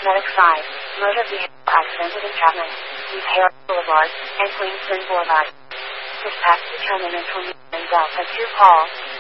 Medic 5, motor vehicle accident with entrapment. East Harris Boulevard and Queenston Boulevard. Dispatch determinant from Delta 2 call.